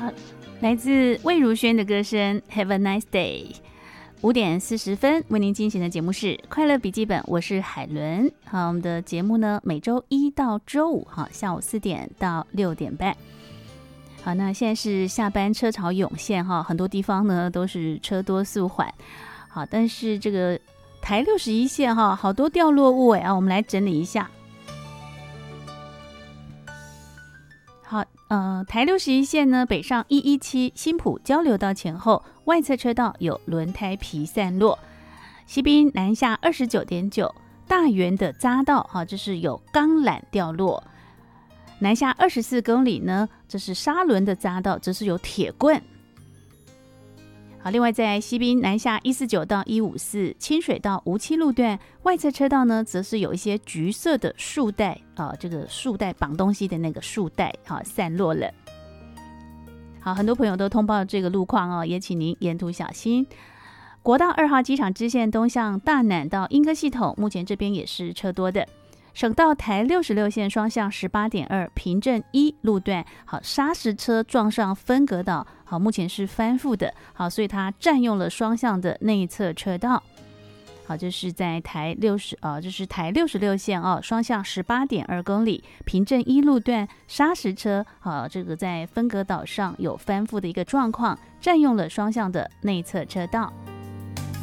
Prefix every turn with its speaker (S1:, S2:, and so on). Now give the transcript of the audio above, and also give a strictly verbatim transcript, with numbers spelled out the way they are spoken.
S1: 好，来自魏如萱的歌声 Have a nice day。五点四十分为您进行的节目是快乐笔记本，我是海伦。好，我们的节目呢每周一到周五好下午四点到六点半。好，那现在是下班车潮涌现哈，很多地方呢都是车多速缓。好，但是这个台六十一线哈，好多掉落物哎啊，我们来整理一下。好，呃，台六十一线呢，北上一一七新埔交流道前后外侧车道有轮胎皮散落，西滨南下二十九点九大园的匝道，哈，这是有钢缆掉落。南下二十四公里呢，这是沙仑的匝道，这是有铁棍。好，另外在西滨南下一四九到一五四清水到无期路段外侧车道呢，则是有一些橘色的束带啊，这个束带绑东西的那个束带啊散落了。好，很多朋友都通报这个路况哦，也请您沿途小心。国道二号机场支线东向大南到莺歌系统，目前这边也是车多的。省道台六十六线双向十八点二平镇一路段，好，砂石车撞上分隔岛，好，目前是翻覆的，好，所以它占用了双向的内侧车道。好，这是在台六十呃，这是台六十六线哦，双向十八点二公里平镇一路段砂石车，好，这个在分隔岛上有翻覆的一个状况，占用了双向的内侧车道。